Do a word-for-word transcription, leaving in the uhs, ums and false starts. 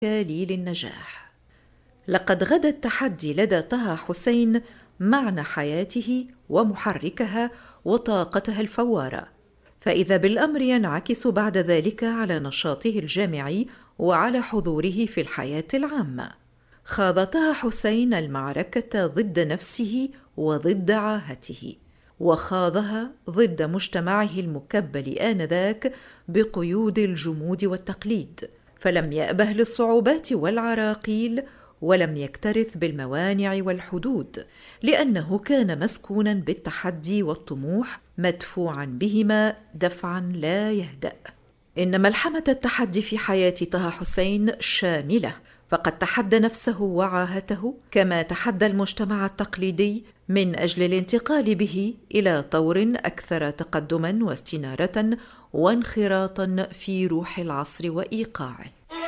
لي للنجاح. لقد غدا التحدي لدى طه حسين معنى حياته ومحركها وطاقتها الفوارة، فإذا بالأمر ينعكس بعد ذلك على نشاطه الجامعي وعلى حضوره في الحياة العامة. خاض طه حسين المعركة ضد نفسه وضد عاهته، وخاضها ضد مجتمعه المكبل آنذاك بقيود الجمود والتقليد، فلم يأبه للصعوبات والعراقيل، ولم يكترث بالموانع والحدود، لأنه كان مسكونا بالتحدي والطموح، مدفوعا بهما دفعا لا يهدأ. إن ملحمة التحدي في حياة طه حسين شاملة، فقد تحدى نفسه وعاهته كما تحدى المجتمع التقليدي من أجل الانتقال به إلى طور أكثر تقدما واستنارة وانخراطا في روح العصر وإيقاعه.